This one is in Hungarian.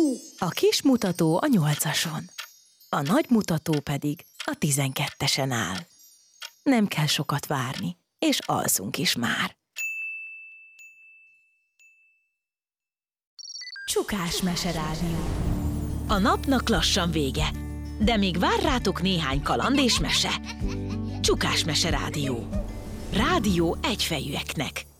A kis mutató a 8-ason, a nagy mutató pedig a 12-esen áll. Nem kell sokat várni, és alszunk is már. Csukás Meserádió. A napnak lassan vége, de még vár rátok néhány kaland és mese. Csukás Meserádió. Rádió egyfejűeknek.